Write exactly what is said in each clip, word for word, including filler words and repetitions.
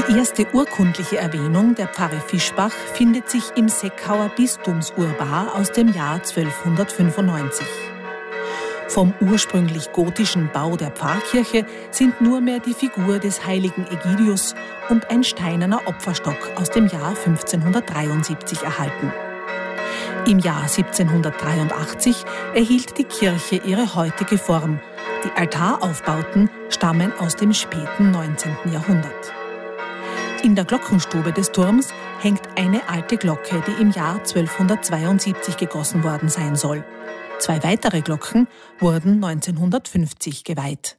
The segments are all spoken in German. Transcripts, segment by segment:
Die erste urkundliche Erwähnung der Pfarre Fischbach findet sich im Seckauer Bistumsurbar aus dem Jahr zwölfhundertfünfundneunzig. Vom ursprünglich gotischen Bau der Pfarrkirche sind nur mehr die Figur des heiligen Egidius und ein steinerner Opferstock aus dem Jahr fünfzehnhundertdreiundsiebzig erhalten. Im Jahr siebzehnhundertdreiundachtzig erhielt die Kirche ihre heutige Form. Die Altaraufbauten stammen aus dem späten neunzehnten Jahrhundert. In der Glockenstube des Turms hängt eine alte Glocke, die im Jahr zwölfhundertzweiundsiebzig gegossen worden sein soll. Zwei weitere Glocken wurden neunzehnhundertfünfzig geweiht.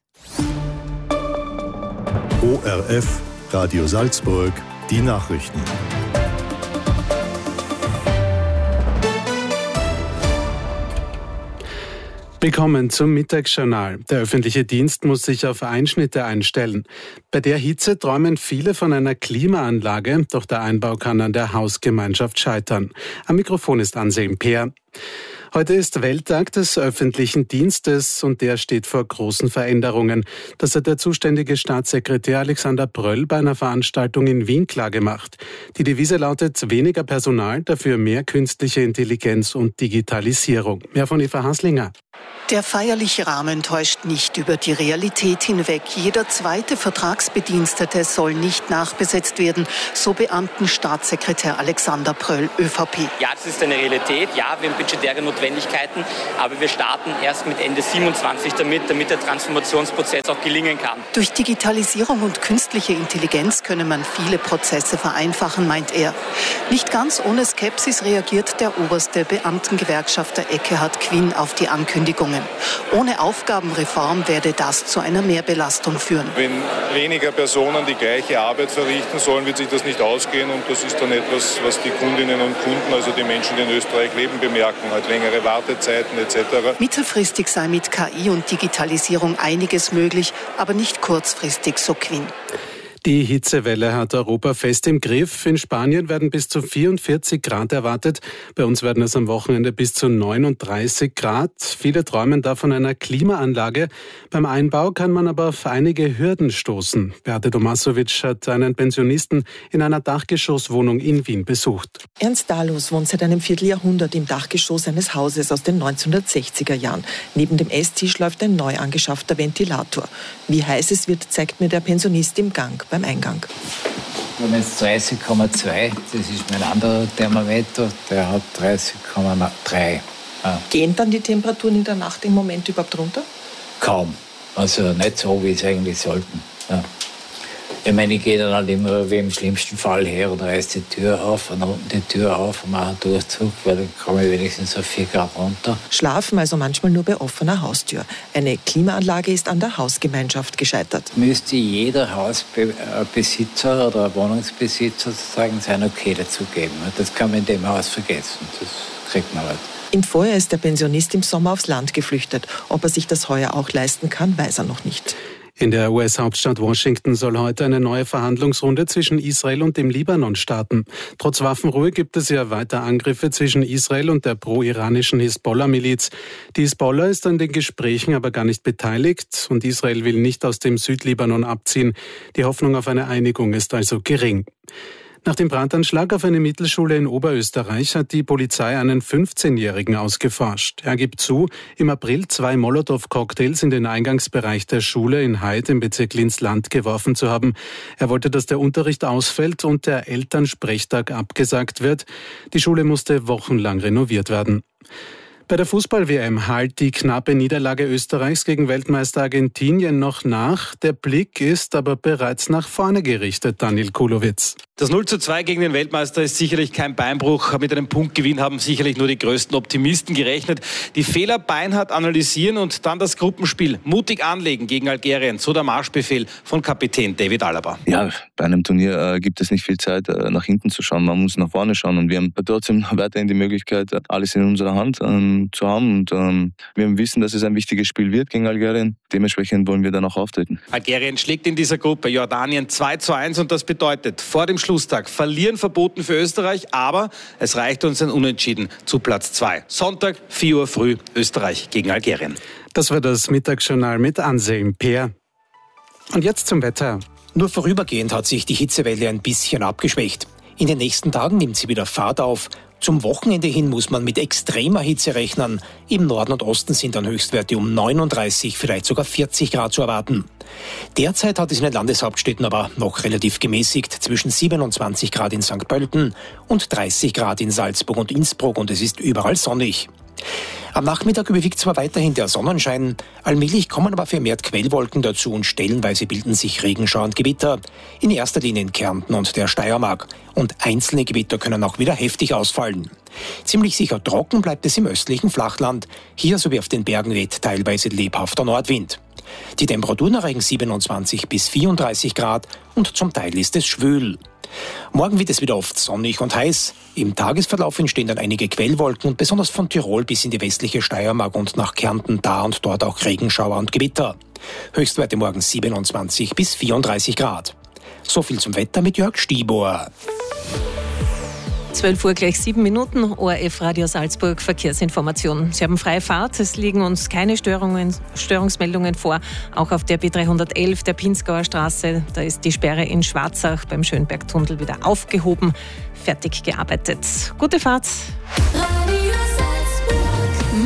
O R F, Radio Salzburg, die Nachrichten. Willkommen zum Mittagsjournal. Der öffentliche Dienst muss sich auf Einschnitte einstellen. Bei der Hitze träumen viele von einer Klimaanlage, doch der Einbau kann an der Hausgemeinschaft scheitern. Am Mikrofon ist Anselm Peer. Heute ist Welttag des öffentlichen Dienstes und der steht vor großen Veränderungen. Das hat der zuständige Staatssekretär Alexander Pröll bei einer Veranstaltung in Wien klargemacht. Die Devise lautet weniger Personal, dafür mehr künstliche Intelligenz und Digitalisierung. Mehr von Eva Haslinger. Der feierliche Rahmen täuscht nicht über die Realität hinweg. Jeder zweite Vertragsbedienstete soll nicht nachbesetzt werden, so Beamtenstaatssekretär Alexander Pröll, ÖVP. Ja, das ist eine Realität. Ja, wir haben budgetäre Notwendigkeiten, aber wir starten erst mit Ende siebenundzwanzig damit, damit der Transformationsprozess auch gelingen kann. Durch Digitalisierung und künstliche Intelligenz könne man viele Prozesse vereinfachen, meint er. Nicht ganz ohne Skepsis reagiert der oberste Beamtengewerkschafter Ekkehard Quinn auf die Ankündigungen. Ohne Aufgabenreform werde das zu einer Mehrbelastung führen. Wenn weniger Personen die gleiche Arbeit verrichten sollen, wird sich das nicht ausgehen. Und das ist dann etwas, was die Kundinnen und Kunden, also die Menschen, die in Österreich leben, bemerken. Halt längere Wartezeiten et cetera. Mittelfristig sei mit K I und Digitalisierung einiges möglich, aber nicht kurzfristig, so Quinn. Die Hitzewelle hat Europa fest im Griff. In Spanien werden bis zu vierundvierzig Grad erwartet. Bei uns werden es am Wochenende bis zu neununddreißig Grad. Viele träumen da von einer Klimaanlage. Beim Einbau kann man aber auf einige Hürden stoßen. Beate Tomasovic hat einen Pensionisten in einer Dachgeschosswohnung in Wien besucht. Ernst Dahlus wohnt seit einem Vierteljahrhundert im Dachgeschoss eines Hauses aus den neunzehnhundertsechziger Jahren. Neben dem Esstisch läuft ein neu angeschaffter Ventilator. Wie heiß es wird, zeigt mir der Pensionist im Gang beim Eingang. Wir haben jetzt dreißig Komma zwei, das ist mein anderer Thermometer, der hat dreißig Komma drei. Ja. Gehen dann die Temperaturen in der Nacht im Moment überhaupt runter? Kaum, also nicht so, wie es eigentlich sollten. Ja. Ich meine, ich gehe dann halt immer wie im schlimmsten Fall her und reiße die Tür auf und unten die Tür auf und mache einen Durchzug, weil dann komme ich wenigstens auf vier Grad runter. Schlafen also manchmal nur bei offener Haustür. Eine Klimaanlage ist an der Hausgemeinschaft gescheitert. Müsste jeder Hausbesitzer oder Wohnungsbesitzer sozusagen sein Okay dazu geben. Das kann man in dem Haus vergessen. Das kriegt man halt. Im Vorjahr ist der Pensionist im Sommer aufs Land geflüchtet. Ob er sich das heuer auch leisten kann, weiß er noch nicht. In der U S-Hauptstadt Washington soll heute eine neue Verhandlungsrunde zwischen Israel und dem Libanon starten. Trotz Waffenruhe gibt es ja weiter Angriffe zwischen Israel und der pro-iranischen Hisbollah-Miliz. Die Hisbollah ist an den Gesprächen aber gar nicht beteiligt und Israel will nicht aus dem Südlibanon abziehen. Die Hoffnung auf eine Einigung ist also gering. Nach dem Brandanschlag auf eine Mittelschule in Oberösterreich hat die Polizei einen fünfzehnjährigen ausgeforscht. Er gibt zu, im April zwei Molotow-Cocktails in den Eingangsbereich der Schule in Heid im Bezirk Linz-Land geworfen zu haben. Er wollte, dass der Unterricht ausfällt und der Elternsprechtag abgesagt wird. Die Schule musste wochenlang renoviert werden. Bei der Fußball-W M hallt die knappe Niederlage Österreichs gegen Weltmeister Argentinien noch nach. Der Blick ist aber bereits nach vorne gerichtet, Daniel Kulowitz. Das null zu zwei gegen den Weltmeister ist sicherlich kein Beinbruch. Mit einem Punktgewinn haben sicherlich nur die größten Optimisten gerechnet. Die Fehler beinhart analysieren und dann das Gruppenspiel mutig anlegen gegen Algerien. So der Marschbefehl von Kapitän David Alaba. Ja, bei einem Turnier äh, gibt es nicht viel Zeit, äh, nach hinten zu schauen. Man muss nach vorne schauen und wir haben trotzdem weiterhin die Möglichkeit, alles in unserer Hand ähm, zu haben. Und ähm, wir wissen, dass es ein wichtiges Spiel wird gegen Algerien. Dementsprechend wollen wir dann auch auftreten. Algerien schlägt in dieser Gruppe Jordanien zwei zu eins und das bedeutet, vor dem Schlusstag verlieren verboten für Österreich, aber es reicht uns ein Unentschieden zu Platz zwei. Sonntag, vier Uhr früh, Österreich gegen Algerien. Das war das Mittagsjournal mit Anselm Peer. Und jetzt zum Wetter. Nur vorübergehend hat sich die Hitzewelle ein bisschen abgeschwächt. In den nächsten Tagen nimmt sie wieder Fahrt auf. Zum Wochenende hin muss man mit extremer Hitze rechnen. Im Norden und Osten sind dann Höchstwerte um neununddreißig, vielleicht sogar vierzig Grad zu erwarten. Derzeit hat es in den Landeshauptstädten aber noch relativ gemäßigt, zwischen siebenundzwanzig Grad in Sankt Pölten und dreißig Grad in Salzburg und Innsbruck, und es ist überall sonnig. Am Nachmittag überwiegt zwar weiterhin der Sonnenschein, allmählich kommen aber vermehrt Quellwolken dazu und stellenweise bilden sich Regenschauer und Gewitter, in erster Linie in Kärnten und der Steiermark. Und einzelne Gewitter können auch wieder heftig ausfallen. Ziemlich sicher trocken bleibt es im östlichen Flachland. Hier sowie auf den Bergen weht teilweise lebhafter Nordwind. Die Temperaturen erreichen siebenundzwanzig bis vierunddreißig Grad und zum Teil ist es schwül. Morgen wird es wieder oft sonnig und heiß. Im Tagesverlauf entstehen dann einige Quellwolken und besonders von Tirol bis in die westliche Steiermark und nach Kärnten da und dort auch Regenschauer und Gewitter. Höchstwerte morgen siebenundzwanzig bis vierunddreißig Grad. So viel zum Wetter mit Jörg Stieber. zwölf Uhr gleich sieben Minuten, O R F Radio Salzburg, Verkehrsinformation. Sie haben freie Fahrt, es liegen uns keine Störungen, Störungsmeldungen vor. Auch auf der B dreihundertelf, der Pinzgauer Straße, da ist die Sperre in Schwarzach beim Schönbergtunnel wieder aufgehoben, fertig gearbeitet. Gute Fahrt. Radio Salzburg,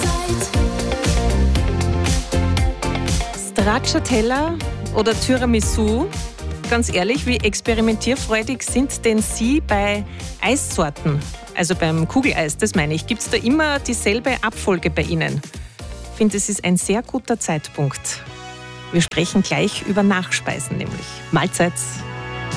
Mahlzeit. Stracciatella oder Tiramisu? Ganz ehrlich, wie experimentierfreudig sind denn Sie bei Eissorten? Also beim Kugeleis, das meine ich. Gibt es da immer dieselbe Abfolge bei Ihnen? Ich finde, es ist ein sehr guter Zeitpunkt. Wir sprechen gleich über Nachspeisen nämlich. Mahlzeit.